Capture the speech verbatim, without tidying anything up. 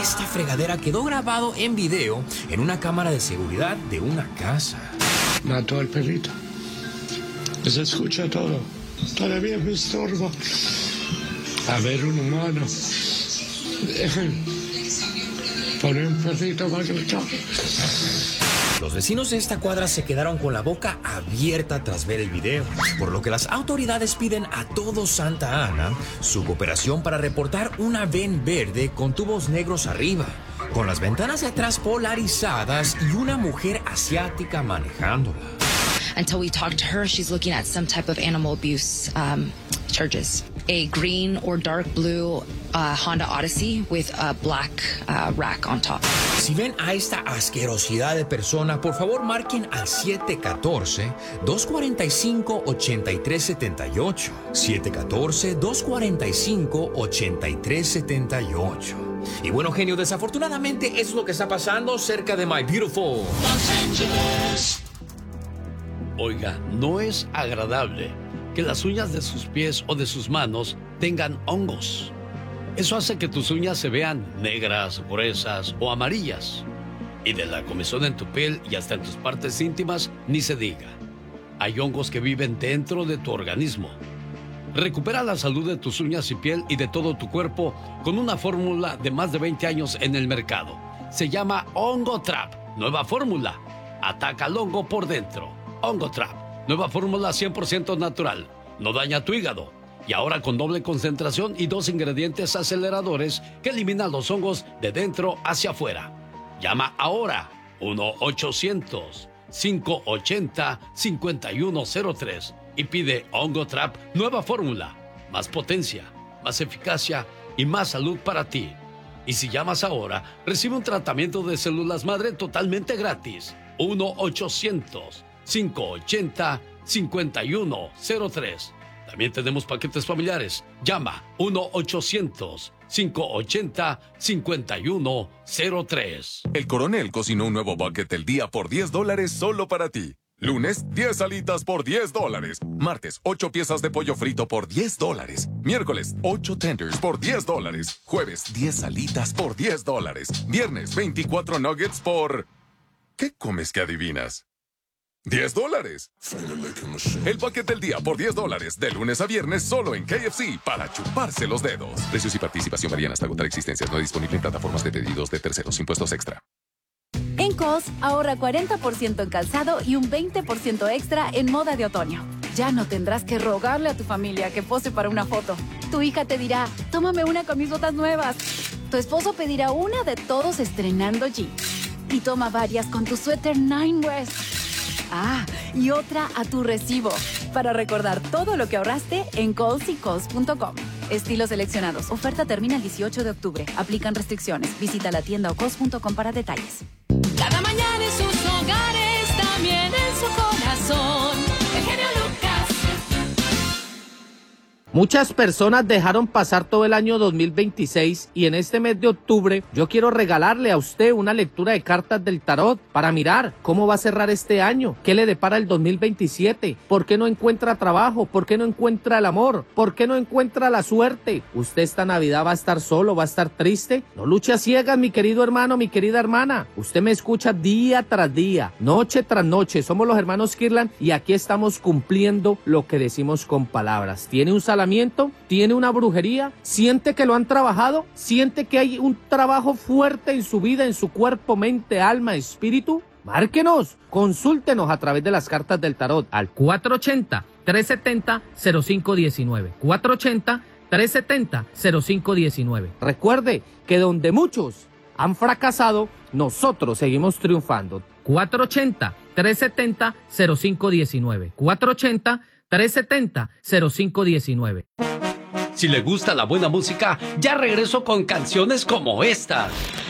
esta fregadera quedó grabado en video en una cámara de seguridad de una casa. Mató al perrito. Se escucha todo. Todavía me estorba. A ver, un humano. Dejen poner un perrito para gritar. Los vecinos de esta cuadra se quedaron con la boca abierta tras ver el video, por lo que las autoridades piden a todo Santa Ana su cooperación para reportar una van verde con tubos negros arriba, con las ventanas de atrás polarizadas y una mujer asiática manejándola. Until we talked to her, she's looking at some type of animal abuse um, charges. A green or dark blue uh, Honda Odyssey with a black uh, rack on top. Si ven a esta asquerosidad de persona, por favor marquen al siete uno cuatro, dos cuatro cinco, ocho tres siete ocho. siete uno cuatro, dos cuatro cinco, ocho tres siete ocho. Y bueno, genio, desafortunadamente eso es lo que está pasando cerca de My Beautiful Los Angeles. Oiga, no es agradable que las uñas de sus pies o de sus manos tengan hongos. Eso hace que tus uñas se vean negras, gruesas o amarillas. Y de la comezón en tu piel y hasta en tus partes íntimas, ni se diga. Hay hongos que viven dentro de tu organismo. Recupera la salud de tus uñas y piel y de todo tu cuerpo con una fórmula de más de veinte años en el mercado. Se llama Hongo Trap. Nueva fórmula. Ataca al hongo por dentro. Hongo Trap. Nueva fórmula cien por ciento natural. No daña tu hígado. Y ahora con doble concentración y dos ingredientes aceleradores que eliminan los hongos de dentro hacia afuera. Llama ahora uno ochocientos, cinco ochenta, cincuenta y uno cero tres y pide Hongo Trap nueva fórmula. Más potencia, más eficacia y más salud para ti. Y si llamas ahora, recibe un tratamiento de células madre totalmente gratis. uno ochocientos, cinco ochenta, cincuenta y uno cero tres. También tenemos paquetes familiares. Llama uno ochocientos, cinco ochenta, cincuenta y uno cero tres. El Coronel cocinó un nuevo bucket del día por diez dólares solo para ti. Lunes, diez alitas por diez dólares. Martes, ocho piezas de pollo frito por diez dólares. Miércoles, ocho tenders por diez dólares. Jueves, diez alitas por diez dólares. Viernes, veinticuatro nuggets por... ¿Qué comes que adivinas? ¡diez dólares! El paquete del día por diez dólares, de lunes a viernes, solo en K F C, para chuparse los dedos. Precios y participación varían hasta agotar existencias. No disponible en plataformas de pedidos de terceros. Impuestos extra. En Kohl's, ahorra cuarenta por ciento en calzado y un veinte por ciento extra en moda de otoño. Ya no tendrás que rogarle a tu familia que pose para una foto. Tu hija te dirá, tómame una con mis botas nuevas. Tu esposo pedirá una de todos estrenando jeans. Y toma varias con tu suéter Nine West. Ah, y otra a tu recibo. Para recordar todo lo que ahorraste en Kohl's y Kohl's punto com. Estilos seleccionados. Oferta termina el dieciocho de octubre. Aplican restricciones. Visita la tienda o Kohl's punto com para detalles. Cada mañana en sus hogares, también en su corazón. El genio Lucas. Muchas personas dejaron pasar todo el año dos mil veintiséis y en este mes de octubre yo quiero regalarle a usted una lectura de cartas del tarot para mirar cómo va a cerrar este año, qué le depara el dos mil veintisiete, por qué no encuentra trabajo, por qué no encuentra el amor, por qué no encuentra la suerte. Usted esta Navidad va a estar solo, va a estar triste. No luche a ciegas, mi querido hermano, mi querida hermana. Usted me escucha día tras día, noche tras noche. Somos los hermanos Kirlan y aquí estamos cumpliendo lo que decimos con palabras. Tiene un salario, tiene una brujería, siente que lo han trabajado, siente que hay un trabajo fuerte en su vida, en su cuerpo, mente, alma, espíritu. Márquenos, consúltenos a través de las cartas del tarot al cuatro ochenta, tres setenta, cero cinco diecinueve. cuatro ochenta, tres setenta, cero cinco diecinueve. Recuerde que donde muchos han fracasado, nosotros seguimos triunfando. cuatro ochenta, tres setenta, cero cinco diecinueve. cuatro ochenta, tres setenta, cero cinco diecinueve. Si le gusta la buena música, ya regreso con canciones como esta.